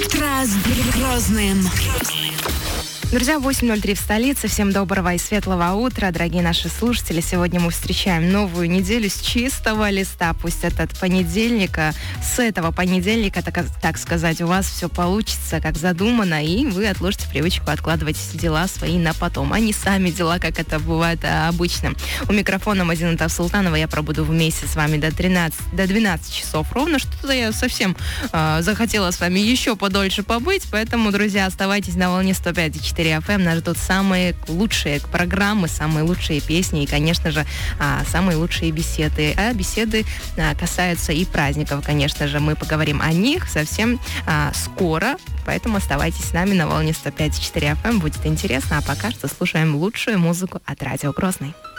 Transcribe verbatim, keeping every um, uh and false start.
Утро с Грозным. Друзья, восемь ноль три в столице. Всем доброго и светлого утра, дорогие наши слушатели. Сегодня мы встречаем новую неделю с чистого листа. Пусть этот понедельник, с этого понедельника, так, так сказать, у вас все получится, как задумано, и вы отложите привычку откладывать дела свои на потом, а не сами дела, как это бывает а, обычно. У микрофона Мадина Султанова. Я пробуду вместе с вами до тринадцати, до двенадцати часов ровно. Что-то я совсем а, захотела с вами еще подольше побыть, поэтому, друзья, оставайтесь на волне сто пять и четыре эф эм. Нас ждут самые лучшие программы, самые лучшие песни и, конечно же, самые лучшие беседы. А беседы касаются и праздников, конечно же. Мы поговорим о них совсем скоро, поэтому оставайтесь с нами на волне сто пять и четыре эф эм. Будет интересно, а пока что слушаем лучшую музыку от Радио Грозный.